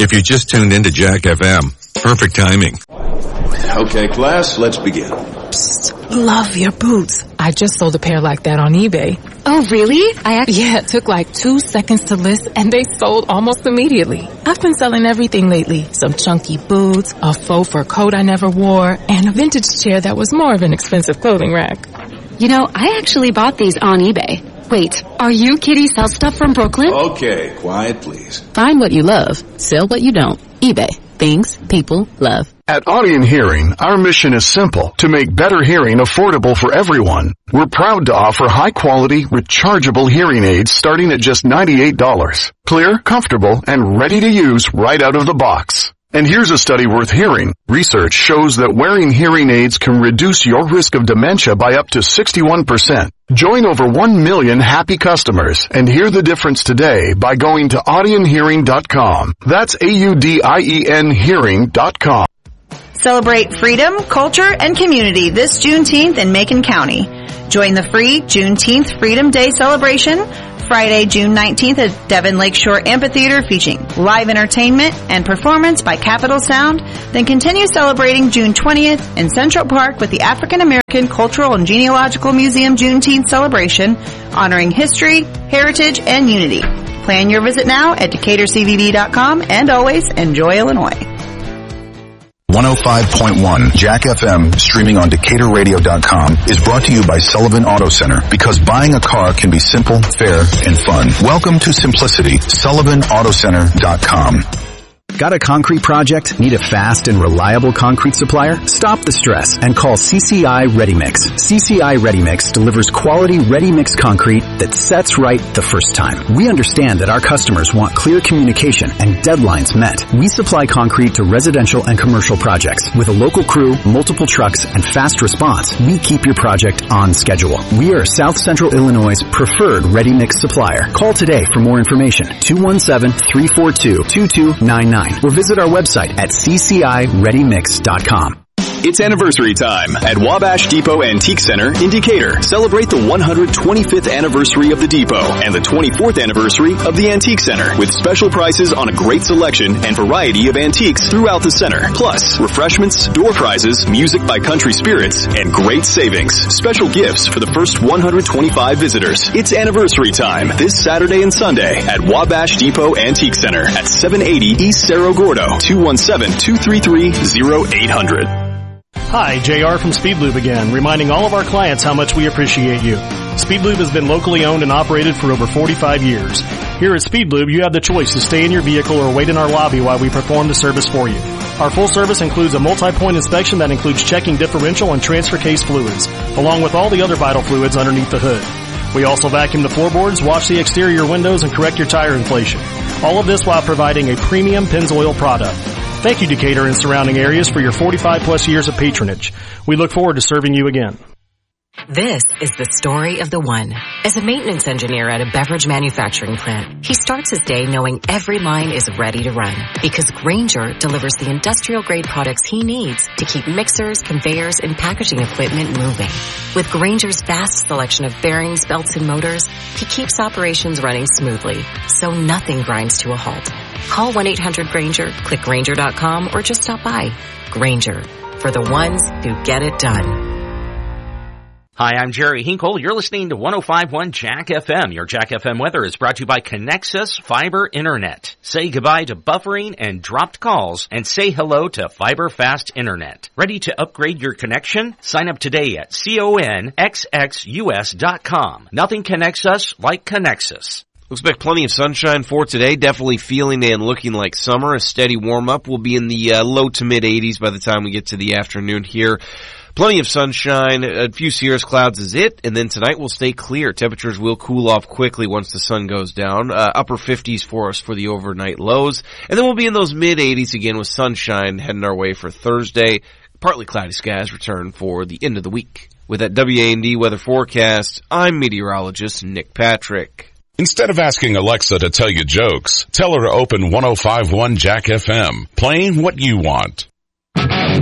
If you just tuned into Jack FM, perfect timing. Okay, class, let's begin. Psst, love your boots. I just sold a pair like that on eBay. Oh, really? Yeah, it took like 2 seconds to list and they sold almost immediately. I've been selling everything lately. Some chunky boots, a faux fur coat I never wore, and a vintage chair that was more of an expensive clothing rack. You know, I actually bought these on eBay. Wait, are you Kitty Sell Stuff from Brooklyn? Okay, quiet please. Find what you love. Sell what you don't. eBay. Things people love. At Audion Hearing, our mission is simple: to make better hearing affordable for everyone. We're proud to offer high-quality, rechargeable hearing aids starting at just $98. Clear, comfortable, and ready to use right out of the box. And here's a study worth hearing. Research shows that wearing hearing aids can reduce your risk of dementia by up to 61%. Join over 1 million happy customers and hear the difference today by going to audionhearing.com. That's AUDIEN hearing.com. Celebrate freedom, culture, and community this Juneteenth in Macon County. Join the free Juneteenth Freedom Day celebration Friday, June 19th at Devon Lakeshore Amphitheater, featuring live entertainment and performance by Capitol Sound. Then continue celebrating June 20th in Central Park with the African American Cultural and Genealogical Museum Juneteenth celebration, honoring history, heritage, and unity. Plan your visit now at DecaturCVB.com, and always enjoy Illinois. 105.1 Jack FM, streaming on DecaturRadio.com, is brought to you by Sullivan Auto Center, because buying a car can be simple, fair, and fun. Welcome to simplicity. SullivanAutoCenter.com. Got a concrete project? Need a fast and reliable concrete supplier? Stop the stress and call CCI ReadyMix. CCI ReadyMix delivers quality ready-mix concrete that sets right the first time. We understand that our customers want clear communication and deadlines met. We supply concrete to residential and commercial projects. With a local crew, multiple trucks, and fast response, we keep your project on schedule. We are South Central Illinois' preferred ready-mix supplier. Call today for more information. 217-342-2299. Or visit our website at ccireadymix.com. It's anniversary time at Wabash Depot Antique Center in Decatur. Celebrate the 125th anniversary of the Depot and the 24th anniversary of the Antique Center with special prices on a great selection and variety of antiques throughout the center. Plus, refreshments, door prizes, music by Country Spirits, and great savings. Special gifts for the first 125 visitors. It's anniversary time this Saturday and Sunday at Wabash Depot Antique Center at 780 East Cerro Gordo, 217-233-0800. Hi, JR from Speedlube again, reminding all of our clients how much we appreciate you. Speedlube has been locally owned and operated for over 45 years. Here at Speedlube, you have the choice to stay in your vehicle or wait in our lobby while we perform the service for you. Our full service includes a multi-point inspection that includes checking differential and transfer case fluids, along with all the other vital fluids underneath the hood. We also vacuum the floorboards, wash the exterior windows, and correct your tire inflation. All of this while providing a premium Pennzoil product. Thank you, Decatur and surrounding areas, for your 45-plus years of patronage. We look forward to serving you again. This is the story of the one. As a maintenance engineer at a beverage manufacturing plant, he starts his day knowing every line is ready to run, because Grainger delivers the industrial-grade products he needs to keep mixers, conveyors, and packaging equipment moving. With Grainger's vast selection of bearings, belts, and motors, he keeps operations running smoothly, so nothing grinds to a halt. Call 1-800-GRAINGER, click Grainger.com, or just stop by. Grainger, for the ones who get it done. Hi, I'm Jerry Hinkle. You're listening to 105.1 Jack FM. Your Jack FM weather is brought to you by Connexus Fiber Internet. Say goodbye to buffering and dropped calls and say hello to Fiber Fast Internet. Ready to upgrade your connection? Sign up today at conxus.com. Nothing connects us like Connexus. Looks like plenty of sunshine for today. Definitely feeling and looking like summer. A steady warm-up. We'll be in the low to mid-80s by the time we get to the afternoon here. Plenty of sunshine. A few cirrus clouds is it. And then tonight will stay clear. Temperatures will cool off quickly once the sun goes down. Upper 50s for us for the overnight lows. And then we'll be in those mid-80s again with sunshine heading our way for Thursday. Partly cloudy skies return for the end of the week. With that WA&D weather forecast, I'm meteorologist Nick Patrick. Instead of asking Alexa to tell you jokes, tell her to open 105.1 Jack FM, playing what you want.